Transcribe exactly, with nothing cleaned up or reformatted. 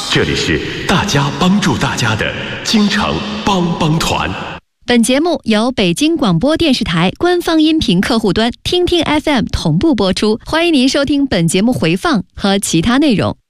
这里是大家帮助大家的京城帮帮团。 本节目由北京广播电视台官方音频客户端听听 F M 同步播出，欢迎您收听本节目回放和其他内容。